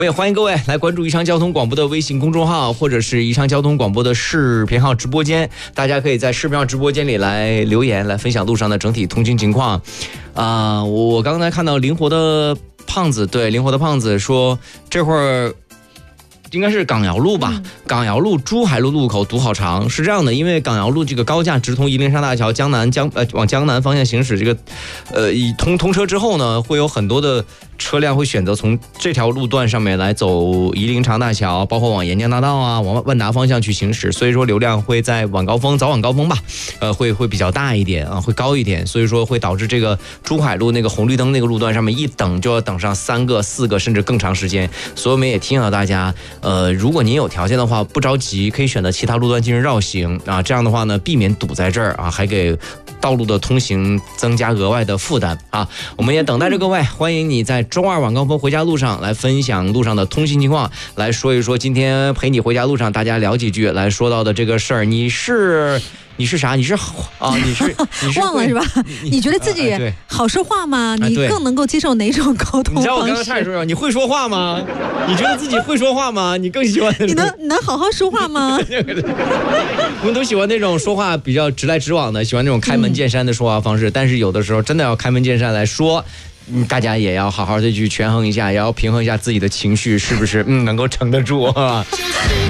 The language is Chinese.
我也欢迎各位来关注宜昌交通广播的微信公众号，或者是宜昌交通广播的视频号直播间。大家可以在视频号直播间里来留言，来分享路上的整体通勤情况。我刚才看到灵活的胖子说，这会儿应该是港瑶路吧？港瑶路珠海路路口堵好长，是这样的，因为港瑶路这个高架直通夷陵山大桥往江南方向行驶，这个通车之后呢，会有很多的车辆会选择从这条路段上面来走夷陵长大桥，包括往沿江大道啊，往万达方向去行驶，所以说流量会在早晚高峰吧，会比较大一点啊，会高一点，所以说会导致这个珠海路那个红绿灯那个路段上面一等就要等上3个、4个甚至更长时间。所以我们也提醒到大家，如果您有条件的话，不着急，可以选择其他路段进行绕行啊，这样的话呢，避免堵在这儿啊，还给道路的通行增加额外的负担啊。我们也等待着各位，欢迎你在周二晚高峰回家路上来分享路上的通行情况，来说一说今天陪你回家路上大家聊几句来说到的这个事儿。你是啥？你是忘了是吧？你觉得自己好说话吗？你更能够接受哪种沟通方式？ 你知道我刚刚差点说，你会说话吗？你觉得自己会说话吗？你更喜欢你能好好说话吗？ 我们都喜欢那种说话比较直来直往的，喜欢那种开门见山的说话方式，但是有的时候真的要开门见山来说。大家也要好好的去权衡一下，也要平衡一下自己的情绪，是不是能够撑得住啊？